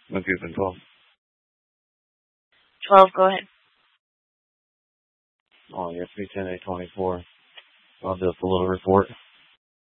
I'll give them 12. 12, go ahead. Oh, yeah, 310-824. I'll do a little report.